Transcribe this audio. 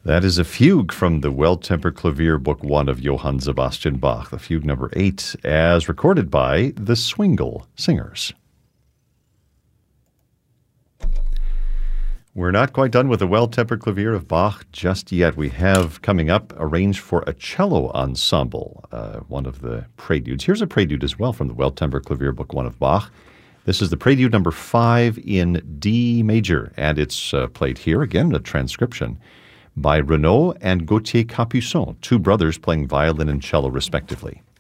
That is a fugue from the Well-Tempered Clavier, Book 1 of Johann Sebastian Bach, the fugue number 8, as recorded by the Swingle Singers. We're not quite done with the Well-Tempered Clavier of Bach just yet. We have coming up arranged for a cello ensemble, one of the preludes. Here's a prelude as well from the Well-Tempered Clavier, Book 1 of Bach. This is the prelude number 5 in D major, and it's played here, again, a transcription, by Renaud and Gauthier Capuçon, two brothers playing violin and cello respectively.